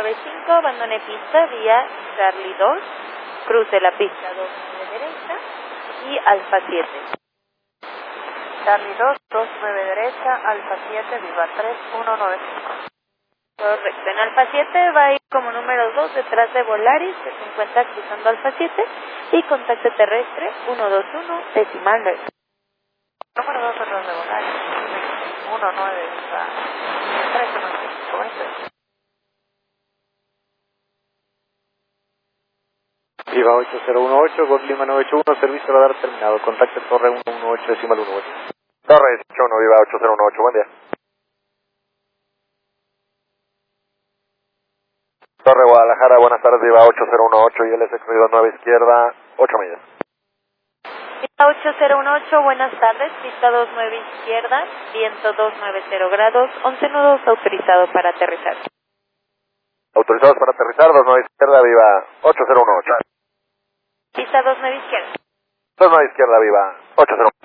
95, abandone pista vía Charlie 2, cruce la pista 29 derecha y Alfa 7. Charlie 2, 29 derecha, Alfa 7, Viva 3195. Correcto, en Alfa 7 va a ir como número 2 detrás de Volaris, que se encuentra cruzando Alfa 7, y contacto terrestre 121, decimal derecha. Número 2 detrás de Volaris, 19, está 315. Viva 8018, Gol Lima 981, servicio radar terminado, contacto Torre 118, decimal 1. Torre 1, Viva 8018, buen día. Torre Guadalajara, buenas tardes, Viva 8018 y LS 9 izquierda, 8 millas. Viva 8018, buenas tardes, pista 29 izquierda, viento 290 grados, 11 nudos autorizado para aterrizar. Autorizados para aterrizar, 29 izquierda, Viva 8018. Pista 29 izquierda. 29 izquierda, Viva 8018.